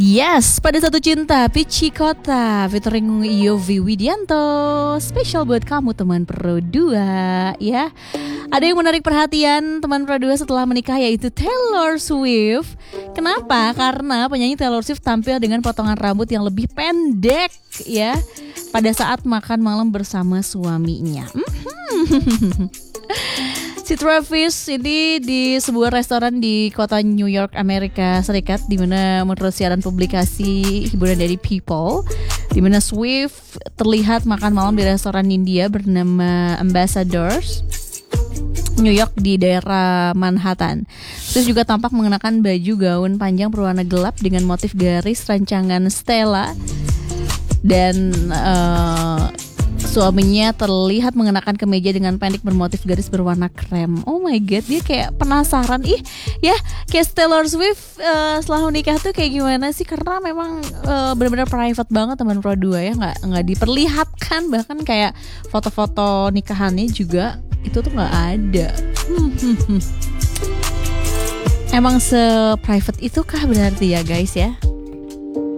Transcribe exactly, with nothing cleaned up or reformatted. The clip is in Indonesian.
Yes, pada satu cinta Pici Kota featuring Yofi Widianto. Spesial buat kamu teman Pro dua ya. Ada yang menarik perhatian teman Pro dua setelah menikah, yaitu Taylor Swift. Kenapa? Karena penyanyi Taylor Swift tampil dengan potongan rambut yang lebih pendek ya pada saat makan malam bersama suaminya. Mm-hmm. Si Travis ini di sebuah restoran di kota New York, Amerika Serikat, di mana menurut siaran publikasi hiburan dari People, di mana Swift terlihat makan malam di restoran India bernama Ambassadors New York di daerah Manhattan. Swift juga tampak mengenakan baju gaun panjang berwarna gelap dengan motif garis rancangan Stella, dan uh, suaminya terlihat mengenakan kemeja dengan pendek bermotif garis berwarna krem. Oh my god, dia kayak penasaran ih ya, kayak Taylor Swift uh, setelah menikah tuh kayak gimana sih, karena memang uh, benar-benar private banget teman Pro dua ya, nggak nggak diperlihatkan, bahkan kayak foto-foto nikahannya juga itu tuh nggak ada. Emang se-private itukah berarti ya guys ya?